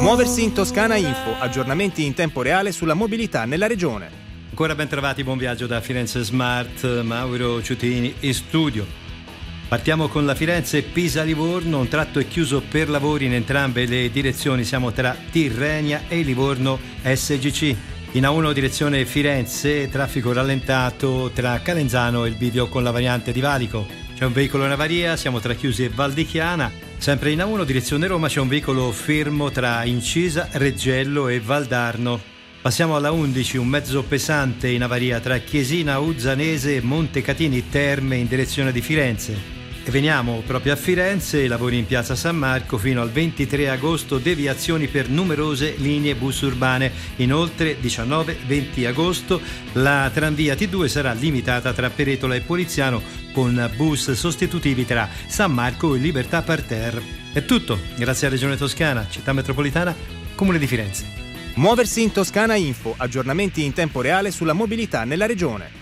Muoversi in Toscana Info, aggiornamenti in tempo reale sulla mobilità nella regione. Ancora ben trovati, buon viaggio da Firenze Smart, Mauro Ciutini in studio. Partiamo con la Firenze-Pisa-Livorno, un tratto è chiuso per lavori in entrambe le direzioni, siamo tra Tirrenia e Livorno SGC. In A1 direzione Firenze, traffico rallentato tra Calenzano e il bivio con la variante di Valico. C'è un veicolo in avaria, siamo tra Chiusi e Valdichiana. Sempre in A1 direzione Roma c'è un veicolo fermo tra Incisa, Reggello e Valdarno. Passiamo alla 11, un mezzo pesante in avaria tra Chiesina Uzzanese e Montecatini Terme in direzione di Firenze. E veniamo proprio a Firenze, lavori in piazza San Marco fino al 23 agosto, deviazioni per numerose linee bus urbane. Inoltre 19-20 agosto la tranvia T2 sarà limitata tra Peretola e Poliziano con bus sostitutivi tra San Marco e Libertà Parterre. È tutto, grazie a Regione Toscana, Città Metropolitana, Comune di Firenze. Muoversi in Toscana Info, aggiornamenti in tempo reale sulla mobilità nella regione.